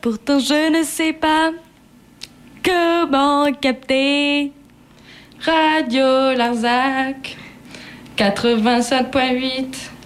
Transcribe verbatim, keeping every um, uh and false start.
pourtant je ne sais pas comment capter. Radio Larzac quatre-vingt-sept point huit.